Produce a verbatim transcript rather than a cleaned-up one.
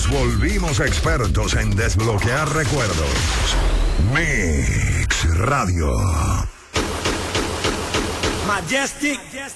Nos volvimos expertos en desbloquear recuerdos. Mix Radio. Majestic.